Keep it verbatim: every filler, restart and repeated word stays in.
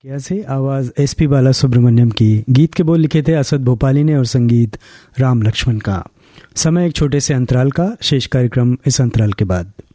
क्या से आवाज़ एस पी बाला सुब्रमण्यम की। गीत के बोल लिखे थे असद भोपाली ने और संगीत राम लक्ष्मण का। समय एक छोटे से अंतराल का, शेष कार्यक्रम इस अंतराल के बाद।